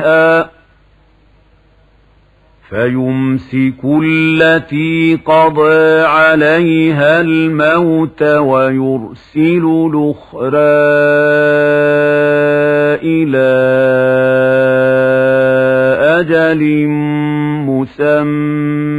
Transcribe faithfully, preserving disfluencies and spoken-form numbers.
فيمسك التي قضى عليها الموت ويرسل الأخرى إلى أجل